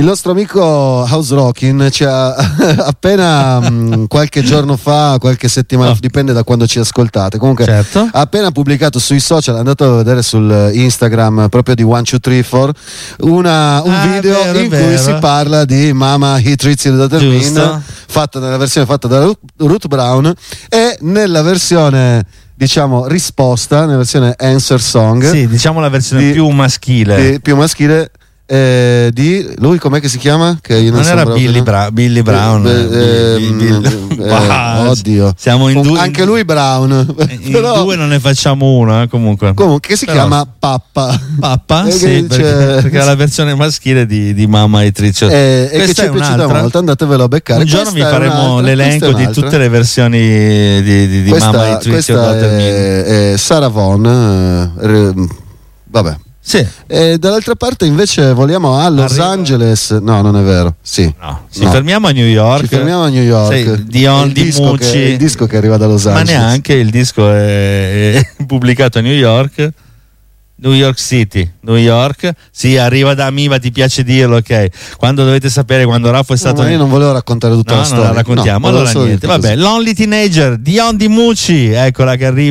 Il nostro amico House Rockin ci ha appena qualche giorno fa, qualche settimana, dipende da quando ci ascoltate, comunque certo, ha appena pubblicato sui social, andate a vedere sul Instagram proprio di 1, 2, 3, 4 un video in cui si parla di Mama He Treats You Dr. Mean, fatta nella versione fatta da Ruth Brown, e nella versione, diciamo, risposta, nella versione answer song, sì, diciamo la versione più maschile, di lui, com'è che si chiama? Che io non era Billy Brown, oddio, siamo in due, anche lui Brown, però due non ne facciamo uno, comunque che si chiama Pappa, sì, perché è la versione maschile di Mamma e Triccio, e che ci è piaciuta molto, andatevelo a beccare. Un giorno vi faremo l'elenco di tutte le versioni di Mamma e Triccio. Questa è Sarah Vaughan, vabbè. Sì. E dall'altra parte invece voliamo a Los Angeles. No, non è vero. Fermiamo a New York. Ci fermiamo a New York. Il disco che arriva da Los Angeles. Ma neanche il disco è pubblicato a New York City, New York. Sì, arriva da Amiva, ti piace dirlo, ok? Quando dovete sapere, quando Raffo è stato. Ma io non volevo raccontare tutta la storia. Non la raccontiamo. Allora niente, vabbè. Lonely Teenager, Dion Di Mucci, eccola che arriva.